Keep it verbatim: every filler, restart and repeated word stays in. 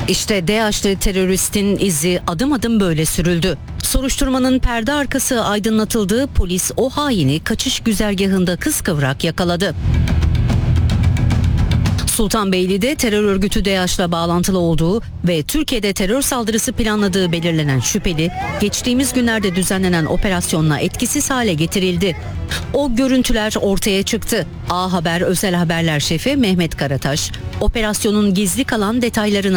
İşte DAEŞ'li teröristin izi adım adım böyle sürüldü. Soruşturmanın perde arkası aydınlatıldığı polis o haini kaçış güzergahında kıskıvrak yakaladı. Sultanbeyli'de terör örgütü DAEŞ'la bağlantılı olduğu ve Türkiye'de terör saldırısı planladığı belirlenen şüpheli, geçtiğimiz günlerde düzenlenen operasyonla etkisiz hale getirildi. O görüntüler ortaya çıktı. A Haber Özel Haberler Şefi Mehmet Karataş, operasyonun gizli kalan detaylarını